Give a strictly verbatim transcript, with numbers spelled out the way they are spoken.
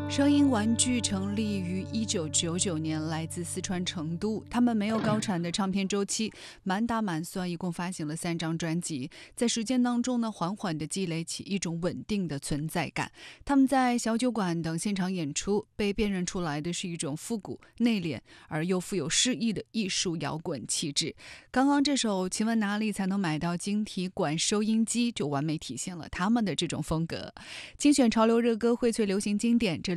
声音玩具成立于一九九九年，来自四川成都。他们没有高产的唱片周期，满打满算一共发行了三张专辑，在时间当中呢，缓缓地积累起一种稳定的存在感。他们在小酒馆等现场演出，被辨认出来的是一种复古、内敛而又富有诗意的艺术摇滚气质。刚刚这首《请问哪里才能买到晶体管收音机》就完美体现了他们的这种风格。精选潮流热歌，荟萃流行经典，这里